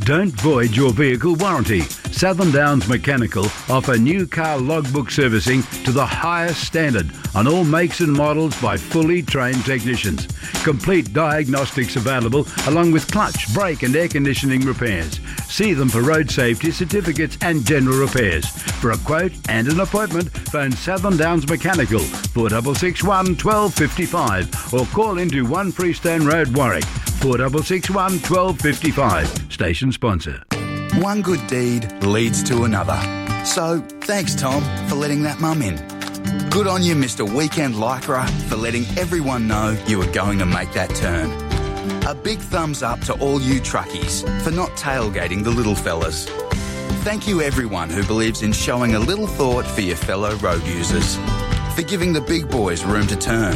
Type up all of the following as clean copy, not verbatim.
Don't void your vehicle warranty. Southern Downs Mechanical offer new car logbook servicing to the highest standard on all makes and models by fully trained technicians. Complete diagnostics available along with clutch, brake and air conditioning repairs. See them for road safety certificates and general repairs. For a quote and an appointment, phone Southern Downs Mechanical 4661 1255 or call into 1 Freestone Road, Warwick 4661 1255. Station sponsor. One good deed leads to another. So, thanks, Tom, for letting that mum in. Good on you, Mr. Weekend Lycra, for letting everyone know you were going to make that turn. A big thumbs up to all you truckies for not tailgating the little fellas. Thank you, everyone who believes in showing a little thought for your fellow road users. For giving the big boys room to turn.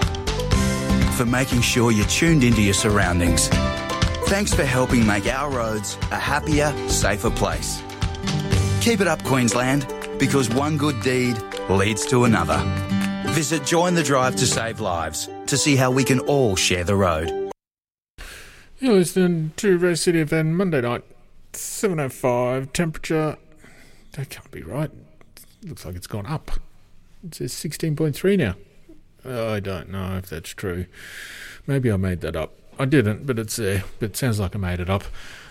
For making sure you're tuned into your surroundings. Thanks for helping make our roads a happier, safer place. Keep it up, Queensland, because one good deed leads to another. Visit Join the Drive to Save Lives to see how we can all share the road. You're listening to Rose City FM Monday night, 7:05. Temperature, that can't be right. Looks like it's gone up. It says 16.3 now. I don't know if that's true. Maybe I made that up. I didn't, but it's there. But it sounds like I made it up.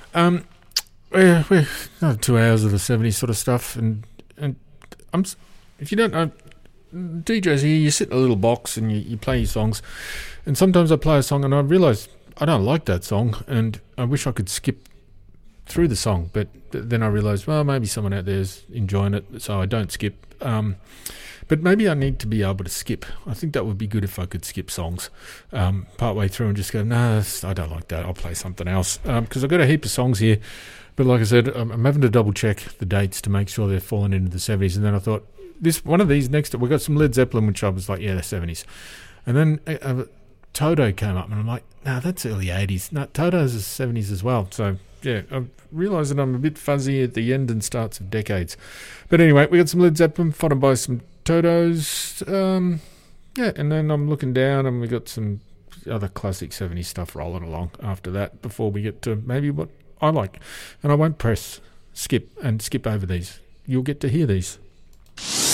We're 2 hours of the 70s sort of stuff, and if you don't know, DJs here, you sit in a little box and you play your songs, and sometimes I play a song and I realise I don't like that song, and I wish I could skip through the song, but then I realise, well, maybe someone out there's enjoying it, so I don't skip. But maybe I need to be able to skip. I think that would be good if I could skip songs partway through and just go, no, I don't like that, I'll play something else. Because I've got a heap of songs here, but like I said, I'm having to double check the dates to make sure they're falling into the 70s. And then I thought, one of these next, we've got some Led Zeppelin, which I was like, yeah, they're 70s. And then Toto came up, and I'm like, no, that's early 80s. No, Toto's the 70s as well. So, yeah, I've realised that I'm a bit fuzzy at the end and starts of decades. But anyway, we got some Led Zeppelin, followed by some Toto's. And then I'm looking down, and we got some other classic 70s stuff rolling along after that before we get to maybe what I like. And I won't press skip over these. You'll get to hear these.